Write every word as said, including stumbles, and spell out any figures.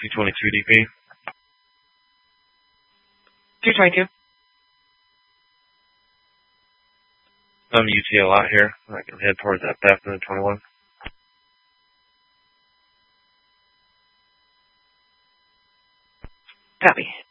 two twenty-two D P. two twenty-two. I'm U T L out here. I can head towards that theft in the twenty-one. Copy.